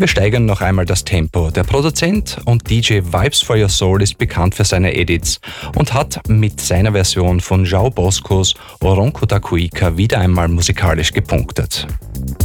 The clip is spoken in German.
Wir steigern noch einmal das Tempo. Der Produzent und DJ Vibes for Your Soul ist bekannt für seine Edits und hat mit seiner Version von João Boscos Oronco da Cuica wieder einmal musikalisch gepunktet.